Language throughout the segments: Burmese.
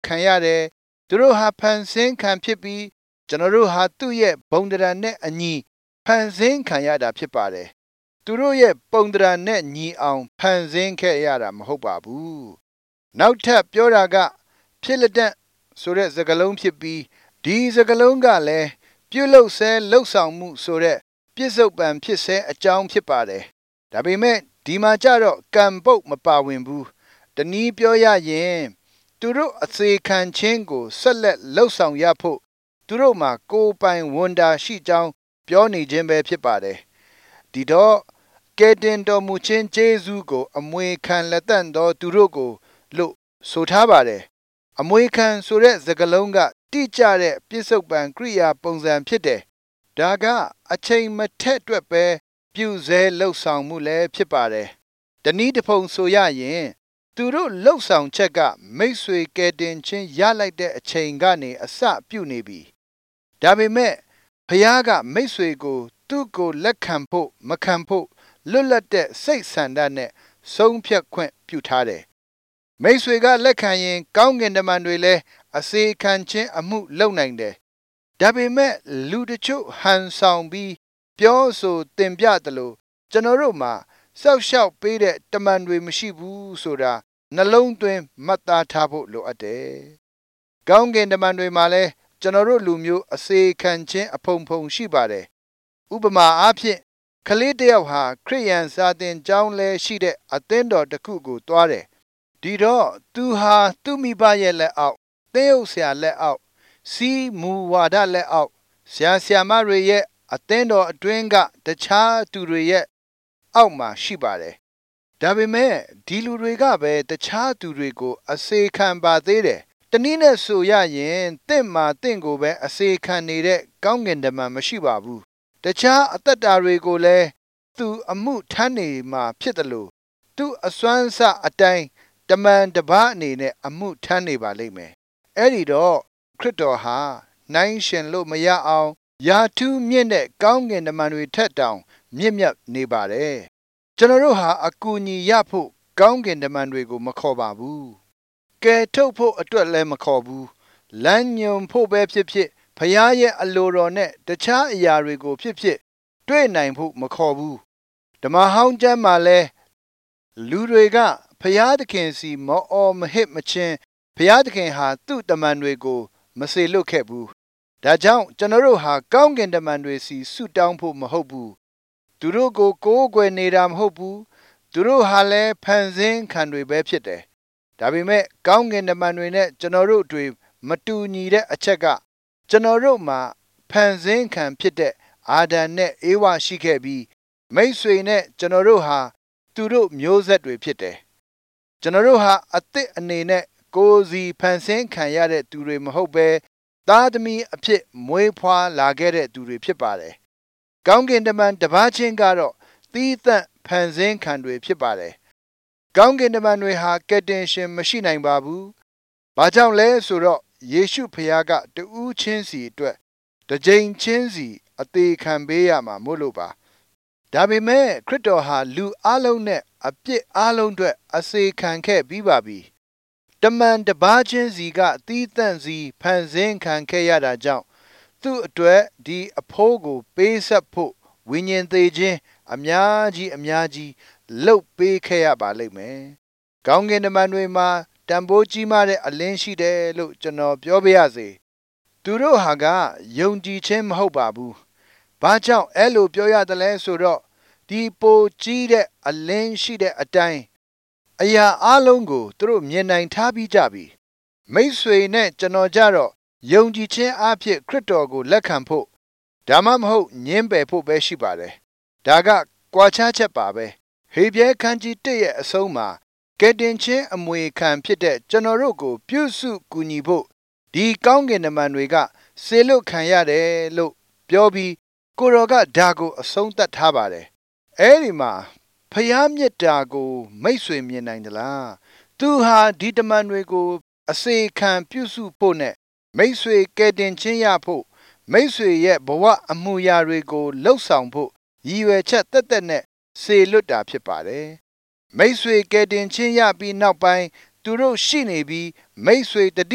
ခံရတယ်သူတို့ဟာဖန်ဆင်းခံဖြစ်ပြီးကျွန်တော်တို့ဟာသူ့ရဲ့ဘုံတရံနဲ့အညီဖန်ဆင်းခံရတာဖြစ်ပါတယ်သူတို့ရဲ့ပုံတရံနဲ့ညီအောင်ဖန်ဆင်းခဲ့ရတာမဟုတ်ပါဘူးနောက်ထပ်ပြောတာကဖြစ်လက်တန့်ဆိုတဲ့စကားလုံးဖြစ်ပြီးဒီစကားလုံးကလည်းပြုလုပ်ဆဲလှုပ်ဆောင်မှုဆိုတဲ့ပြစ္ဆုတ်ပံဖြစ်ဆဲအကြောင်းဖြစ်ပါတယ်ဒါပေမဲ့ဒီမှာကြတော့ကံပုတ်မပါဝင်ဘူးတနည်းပြောရရင်သူတို့အစေခံခြင်းကိုဆက်လက်လှုပ်ဆောင်ရဖို့သူတို့မှာကိုယ်ပိုင်ဝန်တာရှိကြောင်းပြောနေခြင်းပဲဖြစ်ပါတယ်ဒီတော့ကယ်တင်တော်မူခြင်းကျေးဇူးကိုအမွေခံလက်တန့်သောသူတို့ကိုလို့ဆိုထားပါတယ်အမွေခံဆိုတဲ့စကားလုံးကတိကျတဲ့ပြစ္ဆုတ်ပံကိရိယာပုံစံဖြစ်တယ်ဒါကအချိန်မထက်တွက်ပဲပြုဆဲလှုပ်ဆောင်မှုလည်းဖြစ်ပါတယ်တနည်းတစ်ဖုံဆိုရရင်သူတို့လှုပ်ဆောင်ချက်ကမိတ်ဆွေကယ်တင်ခြင်းရလိုက်တဲ့အချိန်ကနေအစပြုနေပြီဒါပေမဲ့ဖခင်ကမိတ်ဆွေကိုသူ့ကိုလက်ခံဖို့မခံဖို့လွတ်လပ်တဲ့စိတ်ဆန္ဒနဲ့ဆုံးဖြတ်ခွင့်ပြုထားတယ်မိတ်ဆွေကလက်ခံရင်ကောင်းကင်တမန်တွေလည်းအစေခံခြင်းအမှုလုပ်နိုင်တယ်ဒါပေမဲ့လူတချို့ဟန်ဆောင်ပြီးပြောဆိုတင်ပြတယ်လို့ကျွန်တော်တို့မှာစောက်ရှောက်ပေးတဲ့တမန်တွေမရှိဘူးဆိုတာနှလုံးသွင်းမှတ်သားထားဖို့လိုအပ်တယ်။ကောင်းကင်တမန်တွေမှာလည်းကျွန်တော်တို့လူမျိုးအစေခံခြင်းအဖုံဖုံရှိပါတယ်။ဥပမာအားဖြင့်ကလေးတစ်ယောက်ဟာခရစ်ယာန်စာသင်ကျောင်းလဲရှိတဲ့အသင်းတော်တစ်ခုကိုတွားတယ်။ဒီတော့သူဟာသူ့မိဘရဲ့လက်အောက်သင်းအုပ်ဆရာလက်အောက်စီးမူဝါဒလက်အောက်ဆရာမတွေရဲ့အသင်းတော်အတွင်းကတခြားသူတွေရဲ့အောက်မှာရှိပါတယ်ဒါပေမဲ့ဒီလူတွေကပဲတခြားသူတွေကိုအစေခံပါသေးတယ်တနည်းနဲ့ဆိုရရင်တင့်မှာတင့်ကိုပဲအစေခံနေတဲ့ကောင်းကင်တမန်မရှိပါဘူးတခြားအသက်တာတွေကိုလည်းသူအမှုထမ်းနေမှာဖြစ်တယ်လို့သူအစွမ်းစအတိုင်းတမန်တပါးအနေနဲ့အမှုထမ်းနေပါလိမ့်မယ်အဲ့ဒီတော့ခရစ်တော်ဟာနိုင်ရှင်လို့မရအောင်ယာထူးမြင့်တဲ့ကောင်းကင်တမန်တွေထက်တောင်မြင့်မြတ်နေပါတယ်ကျွန်တော်တို့ဟာအကူအညီရဖို့ကောင်းကင်တမန်တွေကိုမခေါ်ပါဘူးကယ်ထုတ်ဖို့အတွက်လည်းမခေါ်ဘူးလမ်းညွန်ဖို့ပဲဖြစ်ဖြစ်ဖခင်ရဲ့အလိုတော်နဲ့တခြားအရာတွေကိုဖြစ်ဖြစ်တွေ့နိုင်ဖို့မခေါ်ဘူးဓမ္မဟောင်းကျမ်းမှာလဲလူတွေကဖခင်သခင်စီမအော်မဟစ်မချင်းဖခင်သခင်ဟာသူ့တမန်တွေကိုမစေလွတ်ခဲ့ဘူးဒါကြောင့်ကျွန်တော်တို့ဟာကောင်းကင်တမန်တွေစီဆုတောင်းဖို့မဟုတ်ဘူးသူတို့ကိုကိုးကွယ်နေတာမဟုတ်ဘူးသူတို့ဟာလည်းဖန်ဆင်းခံတွေပဲဖြစ်တယ်ဒါပေမဲ့ကောင်းကင်တမန်တွေနဲ့ကျွန်တော်တို့တွေမတူညီတဲ့အချက်ကကျွန်တော်တို့မှာဖန်ဆင်းခံဖြစ်တဲ့အာဒံနဲ့အေဝါရှိခဲ့ပြီးမိတ်ဆွေနဲ့ကျွန်တော်တို့ဟာသူတို့မျိုးဆက်တွေဖြစ်တယ်ကျွန်တော်တို့ဟာအသစ်အနေနဲ့ကိုယ်စီဖန်ဆင်းခံရတဲ့သူတွေမဟုတ်ပဲသားသမီးအဖြစ်မွေးဖွားလာခဲ့တဲ့သူတွေဖြစ်ပါတယ်။ကောင်းကင်တမန်တစ်ပါးချင်းကတော့သီးသန့်ဖန်ဆင်းခံတွေဖြစ်ပါတယ်။ကောင်းကင်တမန်တွေဟာကယ်တင်ရှင်မရှိနိုင်ပါဘူး။ဘာကြောင့်လဲဆိုတော့ယေရှုဖခင်ကတဦးချင်းစီအတွက်တစ်ကြိမ်ချင်းစီအသေးခံပေးရမှာမို့လို့ပါ။ဒါပေမဲ့ခရစ်တော်ဟာလူအလုံးနဲ့အပြစ်အလုံးအတွက်အစေခံခဲ့ပြီးပါပြီ။တမန်တပါးချင်းစီကသီးသန့်စီဖန်ဆင်းခံခဲ့ရတာကြောင့်သူ့အတွက်ဒီအဖိုးကိုပေးဆက်ဖို့ဝိညာဉ်သေးခြင်းအများကြီးလှုပ်ပေးခဲ့ရပါလိမ့်မယ်။ကောင်းကင်တမန်တွေမှာတန်ဖိုးကြီးမားတဲ့အလင်းရှိတယ်လို့ကျွန်တော်ပြောပြရစေ။သူတို့ဟာကယုံကြည်ခြင်းမဟုတ်ပါဘူး။ဘာကြောင့်အဲ့လိုပြောရတယ်လဲဆိုတော့ဒီပိုကြီးတဲ့အလင်းရှိတဲ့အတိုင်းအရာအလုံးကိုသူတို့မြင်နိုင်ထားပြီးကြပြီမိတ်ဆွေနဲ့ကျွန်တော်ကြတော့ယုံကြည်ခြင်းအဖြစ်ခရစ်တော်ကိုလက်ခံဖို့ဒါမှမဟုတ်ညှင်းပယ်ဖို့ပဲရှိပါတယ်ဒါကကွာခြားချက်ပါပဲဟေဘရဲခန်းကြီး1ရဲ့အဆုံးမှာကယ်တင်ခြင်းအမွေခံဖြစ်တဲ့ကျွန်တော်တို့ကိုပြုစုကူညီဖို့ဒီကောင်းကင်တမန်တွေကစေလွတ်ခံရတယ်လို့ပြောပြီးကိုတော်ကဒါကိုအဆုံးသတ်ထားပါတယ်အဲ့ဒီမှာဖျားမြတ်တာကိုမိတ်ဆွေမြင်နိုင်သလားသူဟာဒီတမန်တွေကိုအစေခံပြုစုဖို့နဲ့မိတ်ဆွေကယ်တင်ခြင်းရဖို့မိတ်ဆွေရဲ့ဘဝအမှုရာတွေကိုလှုပ်ဆောင်ဖို့ရည်ရွယ်ချက်တက်နဲ့စေလွတ်တာဖြစ်ပါတယ်မိတ်ဆွေကယ်တင်ခြင်းရပြီးနောက်ပိုင်းသူတို့ရှိနေပြီးမိတ်ဆွေတတိမ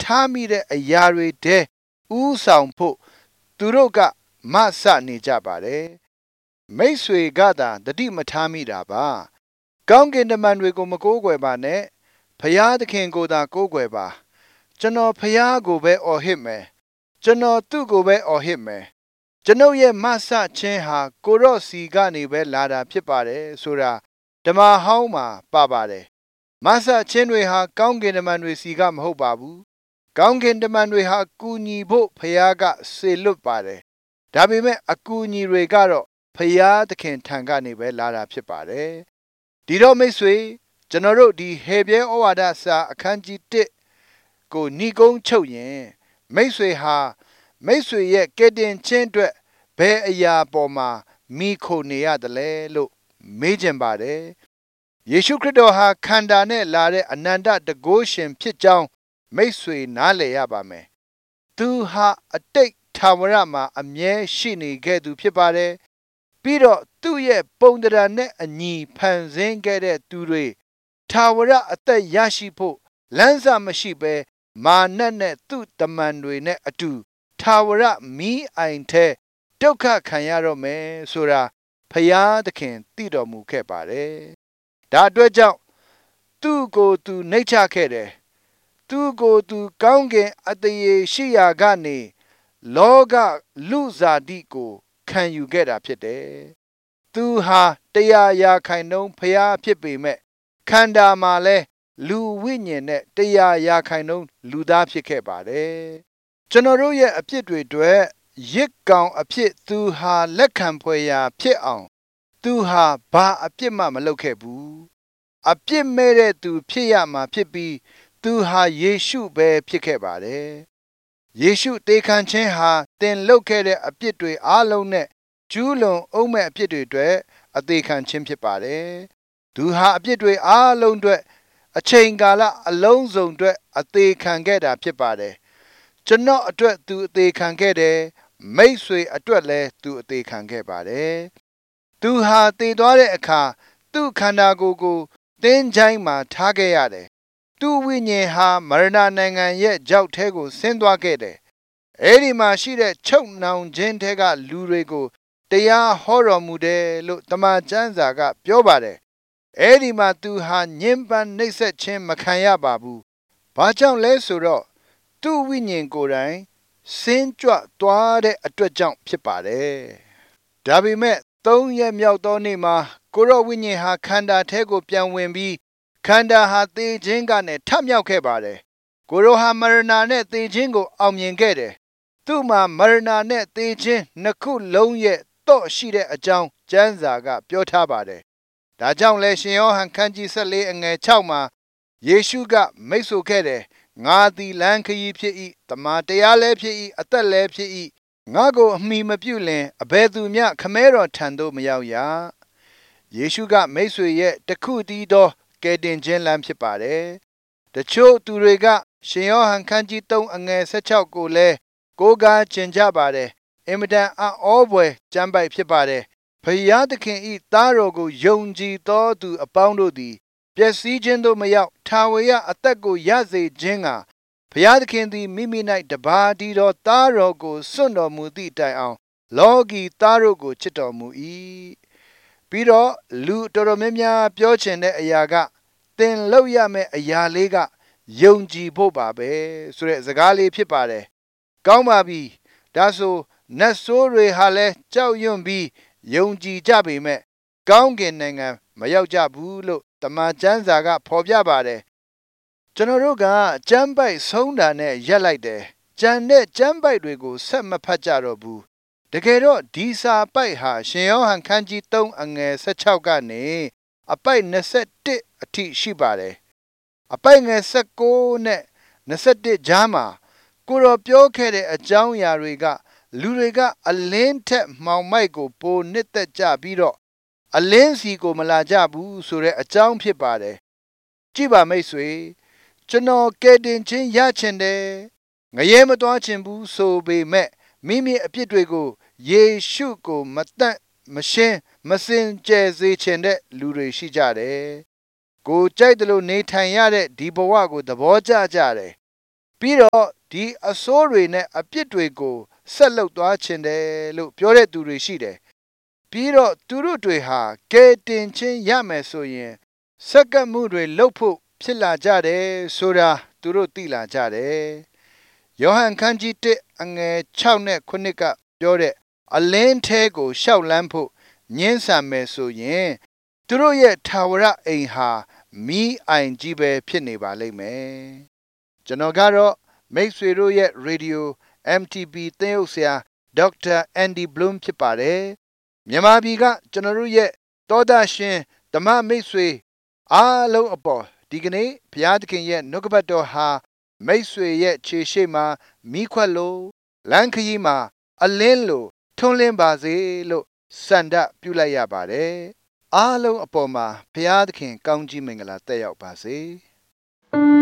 ထားမိတဲ့အရာတွေထဲဥဆောင်ဖို့သူတို့ကမဆနေကြပါတယ်မိတ်ဆွေကသာတတိမထားမိတာပါကောင်းကင်တမန်တွေကိုမကိုးကွယ်ပါနဲ့ဖျားသခင်ကိုသာကိုးကွယ်ပါကျွန်တော်ဖျားကိုပဲအော်ဟစ်မယ်ကျွန်တော်သူ့ကိုပဲအော်ဟစ်မယ်ကျွန်ုပ်ရဲ့မဆချင်းဟာကိုရော့စီကနေပဲလာတာဖြစ်ပါတယ်ဆိုတာဓမ္မဟောင်းမှာပါပါတယ်မဆချင်းတွေဟာကောင်းကင်တမန်တွေစီကမဟုတ်ပါဘူးကောင်းကင်တမန်တွေဟာကူညီဖို့ဖျားကစေလွတ်ပါတယ်ဒါပေမဲ့အကူအညီတွေကတော့ဖျားသခင်ထံကနေပဲလာတာဖြစ်ပါတယ်ဒီတော့မိတ်ဆွေကျွန်တော်တို့ဒီဟေဘရဲဩဝါဒစာအခန်းကြီး1ကိုညီကုန်းချုပ်ရင်မိတ်ဆွေဟာမိတ်ဆွေရဲ့ကယ်တင်ခြင်းအတွက်ဘယ်အရာပေါ်မှာမိခိုနေရတယ်လဲလို့မေးချင်ပါတယ်ယေရှုခရစ်တော်ဟာခန္ဓာနဲ့လာတဲ့အနန္တတန်ခိုးရှင်ဖြစ်ကြောင်းမိတ်ဆွေနားလည်ရပါမယ်သူဟာအတိတ်ထာဝရမှာအမြဲရှိနေခဲ့သူဖြစ်ပါတယ်ပြီးတော့သူ့ရဲ့ပုံသဏ္ဍာန်နဲ့အညီဖန်ဆင်းခဲ့တဲ့သူတွေထာဝရအသက်ရရှိဖို့လမ်းစာမရှိဘဲမာနနဲ့သူ့တမန်တွေနဲ့အတူထာဝရမီးအိုင်ထဲဒုက္ခခံရတော့မယ်ဆိုတာဖယားသခင်သိတော်မူခဲ့ပါတယ်ဒါအတွက်ကြောင့်သူ့ကိုယ်သူနှိမ့်ချခဲ့တယ်သူ့ကိုယ်သူကောင်းကင်အတရေရှိရာကနေလောကလူစားတိကိုခံယူခဲ့တာဖြစ်တယ်သူဟာ100%ဖယားဖြစ်ပေမဲ့ခန္ဓာမှာလဲလူဝိညာဉ်နဲ့100%လူသားဖြစ်ခဲ့ပါတယ်ကျွန်တော်တို့ရဲ့အဖြစ်တွေအတွက်ရစ်ကောင်အဖြစ်သူဟာလက်ခံဖွယ်ရာဖြစ်အောင်သူဟာဘာအပြစ်မှမလုပ်ခဲ့ဘူးအပြစ်မဲ့တဲ့သူဖြစ်ရမှာဖြစ်ပြီးသူဟာယေရှုပဲဖြစ်ခဲ့ပါတယ်ယေရှုတေခံခြင်းဟာသင်လုပ်ခဲ့တဲ့အပြစ်တွေအားလုံးနဲ့ကျူးလွန်အောင်မဲ့အပြစ်တွေအတွက်အသေးခံခြင်းဖြစ်ပါတယ်သူဟာအပြစ်တွေအားလုံးအတွက်အချိန်ကာလအလုံးစုံအတွက်အသေးခံခဲ့တာဖြစ်ပါတယ်ကျွန်တော်အတွက်သူအသေးခံခဲ့တယ်မိတ်ဆွေအတွက်လည်းသူအသေးခံခဲ့ပါတယ်သူဟာတည်သွားတဲ့အခါသူ့ခန္ဓာကိုယ်ကိုသင်္ချိုင်းမှာထားခဲ့ရတယ်သူ့ဝိညာဉ်ဟာမရဏနိုင်ငံရဲ့ကြောက်ထဲကိုဆင်းသွားခဲ့တယ်အဲ့ဒီမှာရှိတဲ့ချုပ်နှောင်ခြင်းထဲကလူတွေကိုတရားဟောတော်မူတယ်လို့တမန်ကျမ်းစာကပြောပါတယ်အဲ့ဒီမှာသူဟာညှဉ်းပန်းနှိပ်စက်ခြင်းမခံရပါဘူးဘာကြောင့်လဲဆိုတော့သူ့ဝိညာဉ်ကိုယ်တိုင်ဆင်းကြွသွားတဲ့အတွက်ကြောင့်ဖြစ်ပါတယ်ဒါပေမဲ့3 ရက်မြောက်သောနေ့မှာကိုရော့ဝိညာဉ်ဟာခန္ဓာထဲကိုပြန်ဝင်ပြီးခန္ဓာဟာသေခြင်းကနေထမြောက်ခဲ့ပါတယ်ကိုရောဟာမရဏနဲ့သေခြင်းကိုအောင်မြင်ခဲ့တယ်သူ့မှာမရဏနဲ့သေခြင်းနှစ်ခုလုံးရဲ့တော့ရှိတဲ့အကြောင်းကျမ်းစာကပြောထားပါတယ်ဒါကြောင့်လဲရှင်ယောဟန်ခန်းကြီး14အငယ်6မှာယေရှုကမိတ်ဆိုခဲ့တယ်ငါသည်လမ်းခရီးဖြစ်၏တမန်တရားလည်းဖြစ်၏အသက်လည်းဖြစ်၏ငါကိုအမိမပြုလင်အဘယ်သူမျှခမဲတော်ထံသို့မရောက်ရယေရှုကမိတ်ဆွေရဲ့တခုတည်းသောကယ်တင်ခြင်းလမ်းဖြစ်ပါတယ်တချို့သူတွေကရှင်ယောဟန်ခန်းကြီး3အငယ်16ကိုလည်းကိုးကားကျင်ကြပါတယ်အင်မတန်အောဘွယ်ကျမ်းပိုက်ဖြစ်ပါတယ်ဖယားသခင်ဤသားတော်ကိုယုံကြည်သောသူအပေါင်းတို့သည်ပျက်စီးခြင်းသို့မရောက်ထာဝရအသက်ကိုရစေခြင်းကဖယားသခင်သည်မိမိ၌တပါးတည်းသောသားတော်ကိုစွန့်တော်မူသည့်တိုင်အောင်လောကီသားတို့ကိုချစ်တော်မူ၏ပြီးတော့လူတော်တော်များများပြောချင်တဲ့အရာကသင်လုပ်ရမယ့်အရာလေးကယုံကြည်ဖို့ပါပဲဆိုတဲ့စကားလေးဖြစ်ပါတယ်ကောင်းပါပြီဒါဆိုနတ်ဆိုးတွေဟာလည်းကြောက်ရွံ့ပြီးယုံကြည်ကြပေမဲ့ကောင်းကင်နိုင်ငံမရောက်ကြဘူးလို့တမန်ကျမ်းစာကဖော်ပြပါတယ်ကျွန်တော်တို့ကကျမ်းပိုက်ဆုံးတာနဲ့ရက်လိုက်တယ်ကျန်တဲ့ကျမ်းပိုက်တွေကိုဆက်မဖတ်ကြတော့ဘူးတကယ်တော့ဒီစာပိုက်ဟာရှင်ယောဟန်ခန်းကြီး3အငယ်16ကနေအပိုက်21အထိရှိပါတယ်အပိုက်ငယ်19နဲ့21ကြားမှာကိုရောပြောခဲ့တဲ့အကြောင်းအရာတွေကလူတွေကအလင်းထက်မှောင်မိုက်ကိုပိုနှစ်သက်ကြပြီးတော့အလင်းစီကိုမလာကြဘူးဆိုတဲ့အကြောင်းဖြစ်ပါတယ်ကြည့်ပါမိတ်ဆွေကျွန်တော်ကယ်တင်ခြင်းရချင်တယ်ငရဲမသွားချင်ဘူးဆိုပေမဲ့မိမိအပြစ်တွေကိုယေရှုကိုမတန့်မရှင်းမစင်ကြယ်စေချင်တဲ့လူတွေရှိကြတယ်ကိုကြိုက်တယ်လို့နေထိုင်ရတဲ့ဒီဘဝကိုသဘောကျကြတယ်ပြီးတော့ဒီအဆိုးတွေနဲ့အပြစ်တွေကိုဆက်လုပ်သွားခြင်းတယ်လို့ပြောတဲ့သူတွေရှိတယ်ပြီးတော့သူတို့တွေဟာကဲတင်ချင်းရမယ်ဆိုရင်စက္ကန့်မှုတွေလုပ်ဖို့ဖြစ်လာကြတယ်ဆိုတာသူတို့သိလာကြတယ်ယောဟန်ခန်းကြီး1အငယ်6နဲ့9ကပြောတဲ့အလင်းထဲကိုရှောက်လန်းဖို့ညှင်းဆန်မယ်ဆိုရင်သူတို့ရဲ့ထာဝရအိမ်ဟာမီးအိုင်ကြီးပဲဖြစ်နေပါလိမ့်မယ်ကျွန်တော်ကတော့မိတ်ဆွေတို့ရဲ့ရေဒီယို MTB သင်းအုပ်ဆရာဒေါက်တာအန်ဒီဘလုံဖြစ်ပါတယ်မြန်မာပြည်ကကျွန်တော်တို့ရဲ့သောတာရှင်ဓမ္မမိတ်ဆွေအားလုံးအပေါ်ဒီကနေ့ဘုရားသခင်ရဲ့နှုတ်ကပတ်တော်ဟာမိတ်ဆွေရဲ့ခြေရှိမှာမိခွက်လို့လမ်းခရီးမှာအလင်းလို့ထွန်းလင်းပါစေလို့စန္ဒပြုလိုက်ရပါတယ်အားလုံးအပေါ်မှာဘုရားသခင်ကောင်းကြီးမင်္ဂလာတက်ရောက်ပါစေ